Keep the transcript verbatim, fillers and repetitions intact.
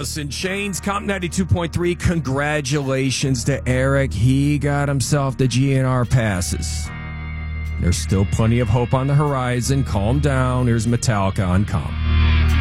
Alice in Chains, Comp ninety-two point three. Congratulations to Eric. He got himself the G N R passes. There's still plenty of hope on the horizon. Calm down. Here's Metallica on Comp.